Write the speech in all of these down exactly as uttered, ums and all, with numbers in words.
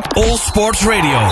All Sports Radio.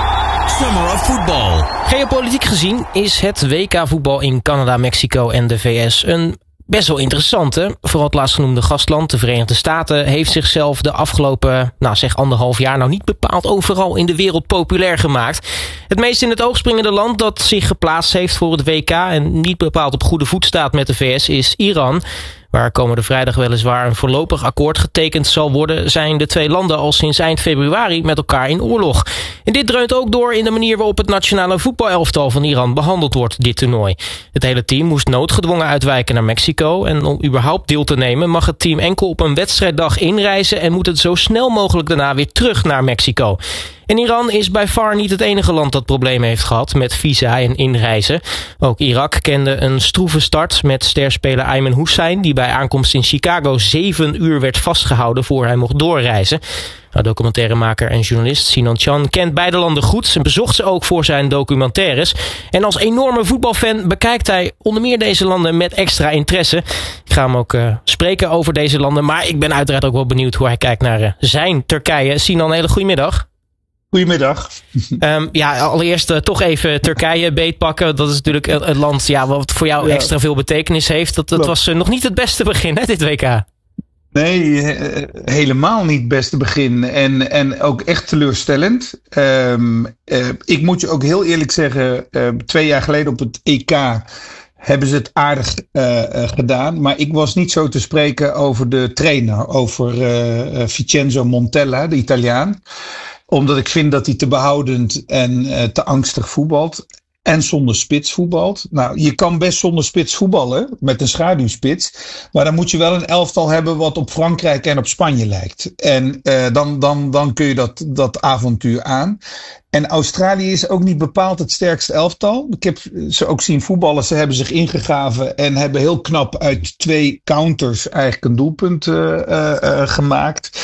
Summer of Football. Geopolitiek gezien is het W K voetbal in Canada, Mexico en de V S een best wel interessante. Vooral het laatstgenoemde gastland, de Verenigde Staten, heeft zichzelf de afgelopen, nou zeg anderhalf jaar nou niet bepaald overal in de wereld populair gemaakt. Het meest in het oog springende land dat zich geplaatst heeft voor het W K en niet bepaald op goede voet staat met de V S is Iran. Waar komende vrijdag weliswaar een voorlopig akkoord getekend zal worden, zijn de twee landen al sinds eind februari met elkaar in oorlog. En dit dreunt ook door in de manier waarop het nationale voetbalelftal van Iran behandeld wordt, dit toernooi. Het hele team moest noodgedwongen uitwijken naar Mexico en om überhaupt deel te nemen mag het team enkel op een wedstrijddag inreizen en moet het zo snel mogelijk daarna weer terug naar Mexico. En Iran is by far niet het enige land dat problemen heeft gehad met visa en inreizen. Ook Irak kende een stroeve start met sterspeler Ayman Hussein, die bij aankomst in Chicago zeven uur werd vastgehouden voor hij mocht doorreizen. Nou, documentairemaker en journalist Sinan Chan kent beide landen goed en bezocht ze ook voor zijn documentaires. En als enorme voetbalfan bekijkt hij onder meer deze landen met extra interesse. Ik ga hem ook uh, spreken over deze landen, maar ik ben uiteraard ook wel benieuwd hoe hij kijkt naar uh, zijn Turkije. Sinan, een hele goede middag. Goedemiddag. Um, ja, allereerst uh, toch even Turkije beetpakken. Dat is natuurlijk een, een land ja, wat voor jou ja. extra veel betekenis heeft. Dat, dat was uh, nog niet het beste begin, hè, dit W K. Nee, he, helemaal niet het beste begin. En, en ook echt teleurstellend. Um, uh, ik moet je ook heel eerlijk zeggen, uh, twee jaar geleden op het E K hebben ze het aardig uh, uh, gedaan. Maar ik was niet zo te spreken over de trainer, over uh, uh, Vincenzo Montella, de Italiaan. Omdat ik vind dat hij te behoudend en uh, te angstig voetbalt. En zonder spits voetbalt. Nou, je kan best zonder spits voetballen. Met een schaduwspits. Maar dan moet je wel een elftal hebben wat op Frankrijk en op Spanje lijkt. En uh, dan, dan, dan kun je dat, dat avontuur aan. En Australië is ook niet bepaald het sterkste elftal. Ik heb ze ook zien voetballen. Ze hebben zich ingegraven en hebben heel knap uit twee counters eigenlijk een doelpunt uh, uh, uh, gemaakt.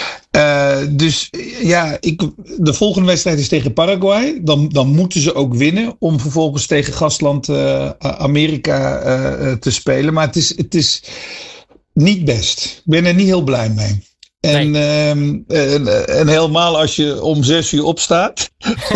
Uh, dus ja, ik, de volgende wedstrijd is tegen Paraguay. Dan, dan moeten ze ook winnen om vervolgens tegen gastland uh, Amerika uh, te spelen. Maar het is, het is niet best. Ik ben er niet heel blij mee. En, nee. um, en, en helemaal als je om zes uur opstaat.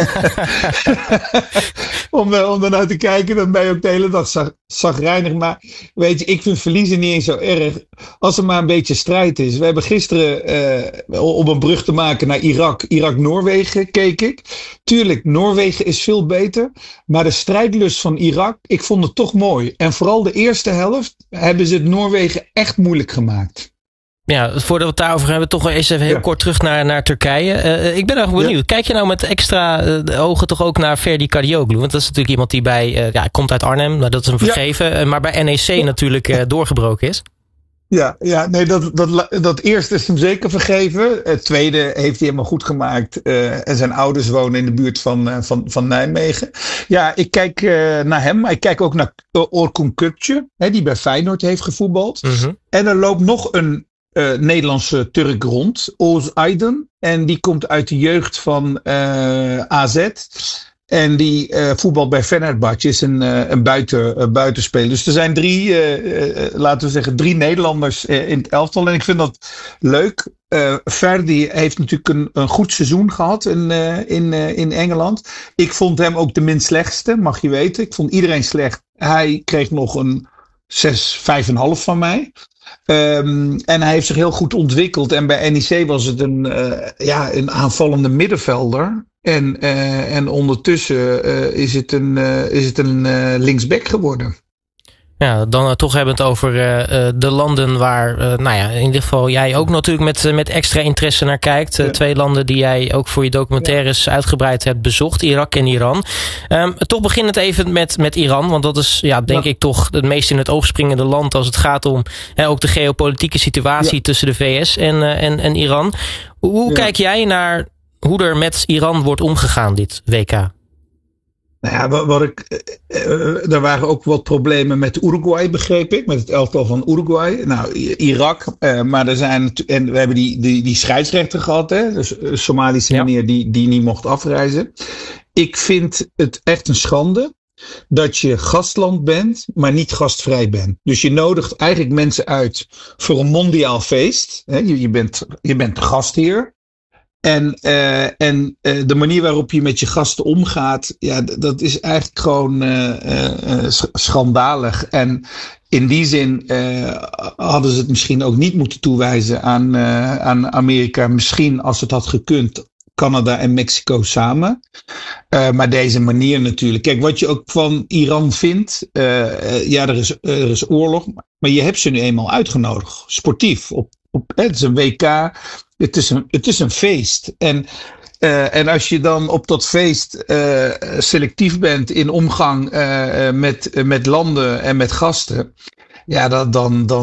om, om er naar te kijken, dan ben je ook de hele dag zag, zagrijnig. Maar weet je, ik vind verliezen niet eens zo erg. Als er maar een beetje strijd is. We hebben gisteren, uh, om een brug te maken naar Irak, Irak-Noorwegen keek ik. Tuurlijk, Noorwegen is veel beter. Maar de strijdlust van Irak, ik vond het toch mooi. En vooral de eerste helft hebben ze het Noorwegen echt moeilijk gemaakt. Ja, voordat we het daarover hebben, toch eens even heel ja. kort terug naar, naar Turkije. Uh, ik ben erg benieuwd. Ja. Kijk je nou met extra uh, ogen toch ook naar Ferdi Kadioglu? Want dat is natuurlijk iemand die bij, uh, ja, komt uit Arnhem, nou, dat is hem vergeven. Ja. Uh, maar bij N E C ja. natuurlijk uh, doorgebroken is. Ja, ja, nee, dat, dat, dat eerste is hem zeker vergeven. Het tweede heeft hij helemaal goed gemaakt. Uh, en zijn ouders wonen in de buurt van, uh, van, van Nijmegen. Ja, ik kijk uh, naar hem. Maar ik kijk ook naar Orkun Kökçü, hè, die bij Feyenoord heeft gevoetbald. Mm-hmm. En er loopt nog een Uh, Nederlandse Turk rond, Oğuz Aydın. En die komt uit de jeugd van uh, A Z. En die uh, voetbalt bij Fenerbahçe, is een, uh, een buiten, uh, buitenspeler. Dus er zijn drie, uh, uh, laten we zeggen, drie Nederlanders uh, in het elftal. En ik vind dat leuk. Uh, Ferdi heeft natuurlijk een, een goed seizoen gehad in, uh, in, uh, in Engeland. Ik vond hem ook de minst slechtste, mag je weten. Ik vond iedereen slecht. Hij kreeg nog een zes, vijf komma vijf van mij. Um, en hij heeft zich heel goed ontwikkeld. En bij N E C was het een, uh, ja, een aanvallende middenvelder. En, uh, en ondertussen uh, is het een, uh, is het een uh, linksback geworden. Ja, dan uh, toch hebben we het over uh, de landen waar, uh, nou ja, in ieder geval jij ook natuurlijk met, uh, met extra interesse naar kijkt. Uh, ja. Twee landen die jij ook voor je documentaires ja. uitgebreid hebt bezocht, Irak en Iran. Um, toch begin het even met, met Iran, want dat is, ja, denk ja. ik toch het meest in het oog springende land als het gaat om hè, ook de geopolitieke situatie ja. tussen de V S en, uh, en, en Iran. Hoe ja. kijk jij naar hoe er met Iran wordt omgegaan dit W K? Nou ja, wat, wat ik, uh, er waren ook wat problemen met Uruguay, begreep ik. Met het elftal van Uruguay. Nou, Irak. Uh, maar er zijn, en we hebben die, die, die scheidsrechter gehad, hè. Dus Somalische ja. meneer die, die niet mocht afreizen. Ik vind het echt een schande dat je gastland bent, maar niet gastvrij bent. Dus je nodigt eigenlijk mensen uit voor een mondiaal feest. Hè. Je, je, bent, je bent de gastheer. En, uh, en uh, de manier waarop je met je gasten omgaat, ja, d- dat is eigenlijk gewoon uh, uh, schandalig. En in die zin uh, hadden ze het misschien ook niet moeten toewijzen aan, uh, aan Amerika. Misschien als het had gekund, Canada en Mexico samen. Uh, maar deze manier natuurlijk. Kijk, wat je ook van Iran vindt. Uh, uh, ja, er is, uh, er is oorlog. Maar je hebt ze nu eenmaal uitgenodigd. Sportief. Op, op, het is een W K. Het is een, het is een feest. En, uh, en als je dan op dat feest uh, selectief bent in omgang uh, met, uh, met landen en met gasten. Ja, dat, dan, dan